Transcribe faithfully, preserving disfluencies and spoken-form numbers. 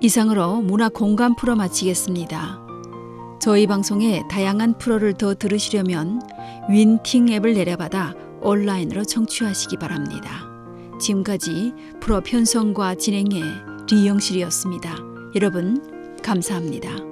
이상으로 문화 공감 프로 마치겠습니다. 저희 방송의 다양한 프로를 더 들으시려면 윈팅 앱을 내려받아 온라인으로 청취하시기 바랍니다. 지금까지 프로 편성과 진행의 리영실이었습니다. 여러분 감사합니다.